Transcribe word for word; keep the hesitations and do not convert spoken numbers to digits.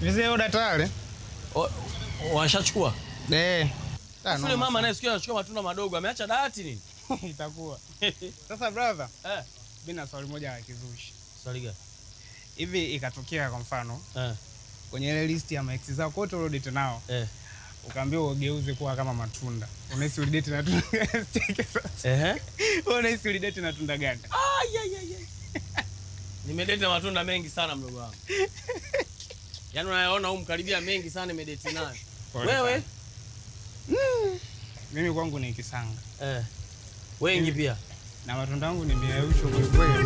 Vizee oda tayari. Washachukua? Eh. Yule mama naye sikia anachukua matunda madogo, ameacha dawati nini? Itakuwa. Sasa brother, eh, mimi na swali moja la kizushi. Swali gani? Hivi ikatokea kwa mfano, eh, kwenye ile list ya ma ex zako wote ulidate nao, eh, ukaambiwa ugeuze kuwa kama matunda. Unahisi ulidate na tunda gani? Eh? Unahisi ulidate na tunda gani? Ah, ya ya ya. Nimedate na matunda mengi sana mdogo wangu. Yaani unaona huko mkaribia mengi sana nimedate nayo. Wewe? Mm. Mimi kwangu ni kisanga. Eh. Wengi pia. Na matunda yangu ni miausho kweli kweli.